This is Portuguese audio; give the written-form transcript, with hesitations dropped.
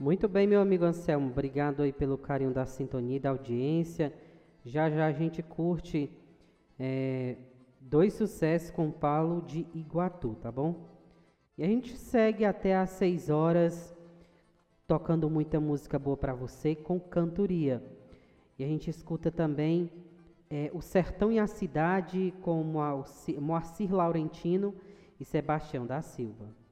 Muito bem, meu amigo Anselmo. Obrigado aí pelo carinho da sintonia e da audiência. Já já a gente curte é, dois sucessos com Paulo de Iguatu, tá bom? E a gente segue até às 6 horas, tocando muita música boa para você com cantoria. E a gente escuta também O Sertão e a Cidade com Moacir Laurentino e Sebastião da Silva.